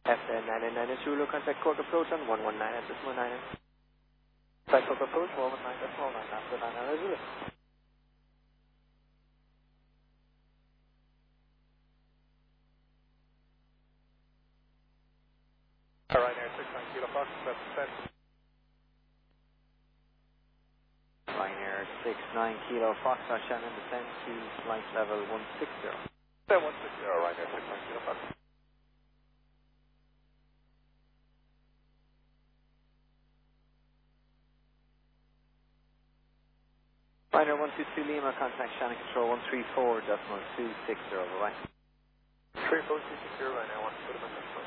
FN999 Zulu, contact Cork approach on 119 at this 19. Contact Cork approach 119 at 119 after 99 Zulu. Ryanair 69 Kilo Fox, descent. Ryanair 69 Kilo Foxtrot Shannon, descend to flight level 160. Then 160, Ryanair 69 Kilo Fox. Ryanair 122 Lima, contact Shannon Control 134.260, bye-bye. 34, 260, Ryanair 122 Lima, control